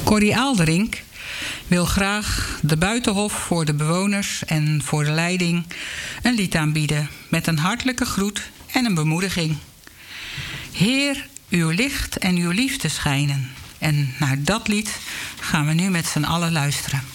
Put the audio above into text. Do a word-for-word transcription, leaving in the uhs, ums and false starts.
Corrie Aalderink wil graag de Buitenhof voor de bewoners en voor de leiding een lied aanbieden met een hartelijke groet en een bemoediging. Heer, uw licht en uw liefde schijnen. En naar dat lied gaan we nu met z'n allen luisteren.